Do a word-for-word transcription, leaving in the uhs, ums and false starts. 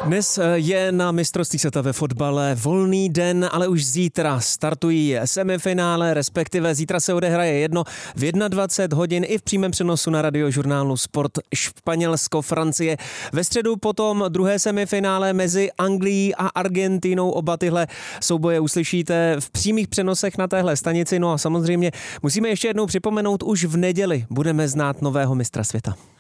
Dnes je na mistrovství světa ve fotbale volný den, ale už zítra startují semifinále, respektive zítra se odehraje jedno v dvacet jedna hodin i v přímém přenosu na radiožurnálu Sport Španělsko, Francie. Ve středu potom druhé semifinále mezi Anglií a Argentinou. Oba tyhle souboje uslyšíte v přímých přenosech na téhle stanici. No a samozřejmě musíme ještě jednou připomenout, už v neděli budeme znát nového mistra světa.